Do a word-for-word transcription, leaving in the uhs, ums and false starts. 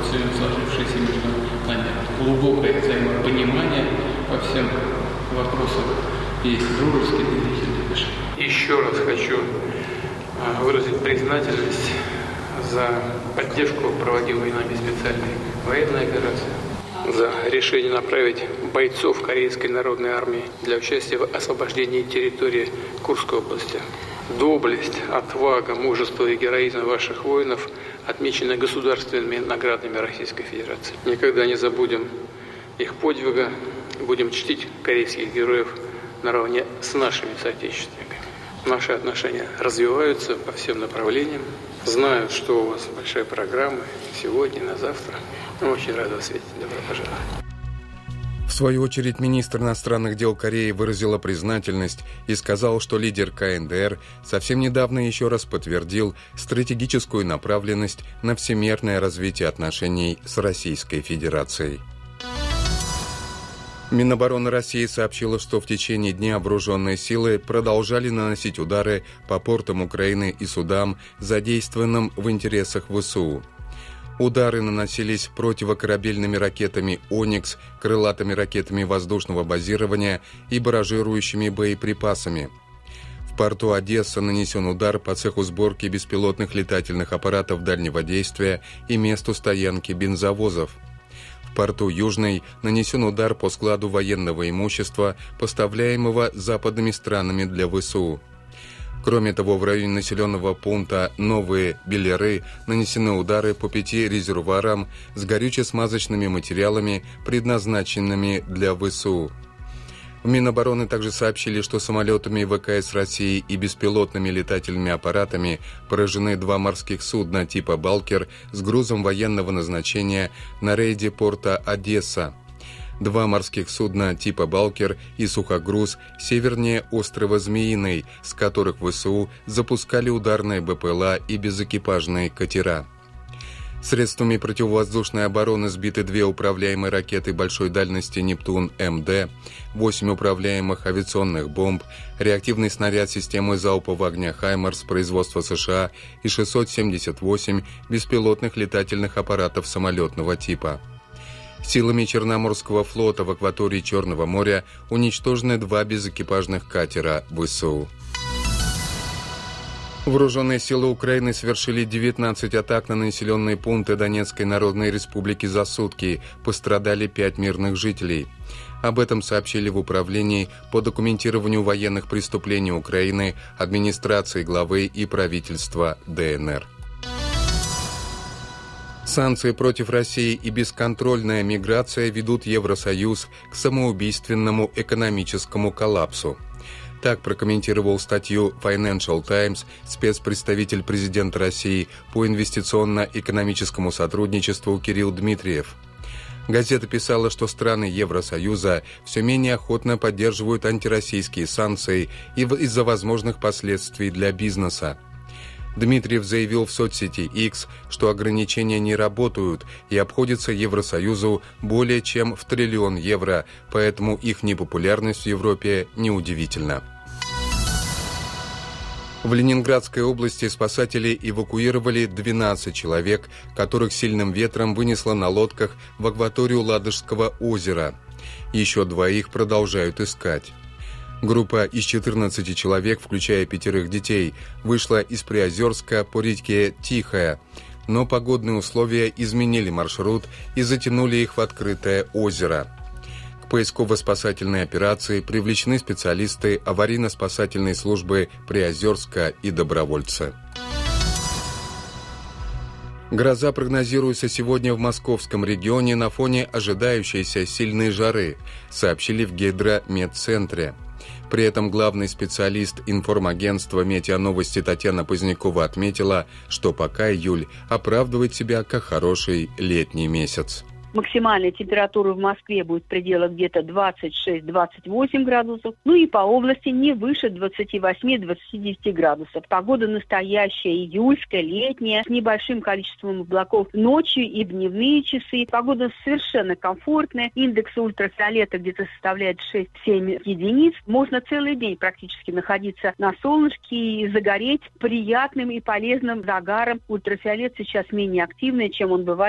сильно сложившееся между нами глубокое взаимопонимание по всем вопросам и дружеские доверительные отношения. Еще раз хочу выразить признательность за поддержку проводимой нами специальной военной операции, за решение направить бойцов Корейской народной армии для участия в освобождении территории Курской области. Доблесть, отвага, мужество и героизм ваших воинов отмечены государственными наградами Российской Федерации. Никогда не забудем их подвига, будем чтить корейских героев наравне с нашими соотечественниками. Наши отношения развиваются по всем направлениям. Знаю, что у вас большая программа сегодня, на завтра. Очень рад вас видеть. Добро пожаловать. В свою очередь, министр иностранных дел Кореи выразила признательность и сказал, что лидер ка эн дэ эр совсем недавно еще раз подтвердил стратегическую направленность на всемирное развитие отношений с Российской Федерацией. Минобороны России сообщила, что в течение дня вооруженные силы продолжали наносить удары по портам Украины и судам, задействованным в интересах вэ эс у. Удары наносились противокорабельными ракетами «Оникс», крылатыми ракетами воздушного базирования и барражирующими боеприпасами. В порту Одесса нанесен удар по цеху сборки беспилотных летательных аппаратов дальнего действия и месту стоянки бензовозов. В порту Южный нанесен удар по складу военного имущества, поставляемого западными странами для вэ эс у. Кроме того, в районе населенного пункта Новые Беляры нанесены удары по пяти резервуарам с горюче-смазочными материалами, предназначенными для вэ эс у. В Минобороны также сообщили, что самолетами вэ ка эс России и беспилотными летательными аппаратами поражены два морских судна типа «Балкер» с грузом военного назначения на рейде порта Одесса. Два морских судна типа «Балкер» и «Сухогруз» севернее острова Змеиный, с которых вэ эс у запускали ударные бэ пэ эл а и безэкипажные катера. Средствами противовоздушной обороны сбиты две управляемые ракеты большой дальности «Нептун-эм дэ», восемь управляемых авиационных бомб, реактивный снаряд системы залпового огня «Хаймарс» производства США и шестьсот семьдесят восемь беспилотных летательных аппаратов самолетного типа. Силами Черноморского флота в акватории Черного моря уничтожены два безэкипажных катера вэ эс у. Вооруженные силы Украины совершили девятнадцать атак на населенные пункты Донецкой Народной Республики за сутки. Пострадали пять мирных жителей. Об этом сообщили в Управлении по документированию военных преступлений Украины, администрации главы и правительства дэ эн эр. Санкции против России и бесконтрольная миграция ведут Евросоюз к самоубийственному экономическому коллапсу. Так прокомментировал статью Financial Times спецпредставитель президента России по инвестиционно-экономическому сотрудничеству Кирилл Дмитриев. Газета писала, что страны Евросоюза все менее охотно поддерживают антироссийские санкции из-за возможных последствий для бизнеса. Дмитриев заявил в соцсети X, что ограничения не работают и обходятся Евросоюзу более чем в триллион евро, поэтому их непопулярность в Европе неудивительна. В Ленинградской области спасатели эвакуировали двенадцать человек, которых сильным ветром вынесло на лодках в акваторию Ладожского озера. Еще двоих продолжают искать. Группа из четырнадцати человек, включая пятерых детей, вышла из Приозерска по реке Тихая, но погодные условия изменили маршрут и затянули их в открытое озеро. К поисково-спасательной операции привлечены специалисты аварийно-спасательной службы Приозерска и добровольцы. Гроза прогнозируется сегодня в московском регионе на фоне ожидающейся сильной жары, сообщили в Гидрометцентре. При этом главный специалист информагентства «Метеоновости» Татьяна Позднякова отметила, что пока июль оправдывает себя как хороший летний месяц. Максимальная температура в Москве будет в пределах где-то двадцать шесть - двадцать восемь градусов, ну и по области не выше двадцать восемь - двадцать девять градусов. Погода настоящая, июльская, летняя, с небольшим количеством облаков ночью и в дневные часы. Погода совершенно комфортная, индекс ультрафиолета где-то составляет шесть-семь единиц. Можно целый день практически находиться на солнышке и загореть приятным и полезным загаром. Ультрафиолет сейчас менее активный, чем он бывает